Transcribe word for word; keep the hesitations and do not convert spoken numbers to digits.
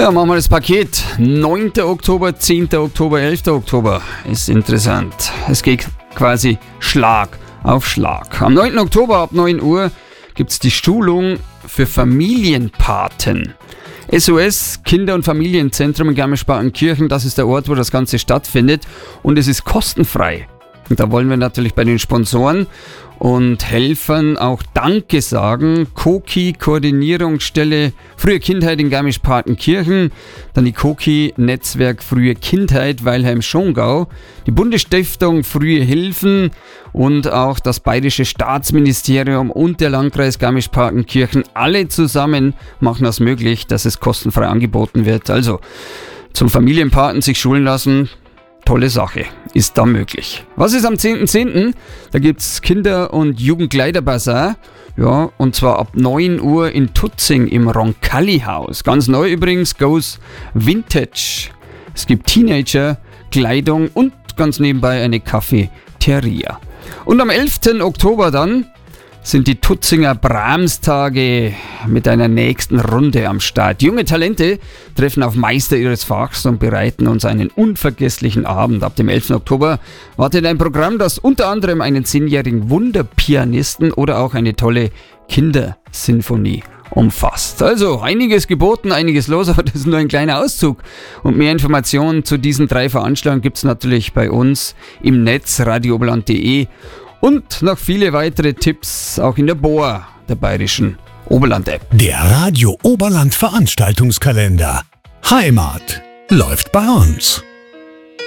Ja, machen wir das Paket. neunter Oktober, zehnter Oktober, elfter Oktober. Ist interessant. Es geht quasi Schlag auf Schlag. Am neunten Oktober ab neun Uhr gibt es die Schulung für Familienpaten. S O S Kinder- und Familienzentrum in Garmisch-Partenkirchen, das ist der Ort, wo das Ganze stattfindet. Und es ist kostenfrei. Und da wollen wir natürlich bei den Sponsoren und Helfern auch Danke sagen. Koki, Koordinierungsstelle Frühe Kindheit in Garmisch-Partenkirchen, dann die Koki, Netzwerk Frühe Kindheit Weilheim-Schongau, die Bundesstiftung Frühe Hilfen und auch das Bayerische Staatsministerium und der Landkreis Garmisch-Partenkirchen. Alle zusammen machen das möglich, dass es kostenfrei angeboten wird. Also zum Familienpaten sich schulen lassen. Tolle Sache, ist da möglich. Was ist am zehnten zehnten? Da gibt es Kinder- und Jugendkleiderbazar. Ja, und zwar ab neun Uhr in Tutzing im Roncalli-Haus. Ganz neu übrigens, Goes Vintage. Es gibt Teenager, Kleidung und ganz nebenbei eine Cafeteria. Und am elften Oktober dann sind die Tutzinger Brahms-Tage mit einer nächsten Runde am Start. Junge Talente treffen auf Meister ihres Fachs und bereiten uns einen unvergesslichen Abend. Ab dem elften Oktober wartet ein Programm, das unter anderem einen zehnjährigen Wunderpianisten oder auch eine tolle Kindersinfonie umfasst. Also einiges geboten, einiges los, aber das ist nur ein kleiner Auszug. Und mehr Informationen zu diesen drei Veranstaltungen gibt es natürlich bei uns im Netz radio oberland punkt de. Und noch viele weitere Tipps auch in der B O A, der Bayerischen Oberland-App. Der Radio Oberland Veranstaltungskalender. Heimat läuft bei uns.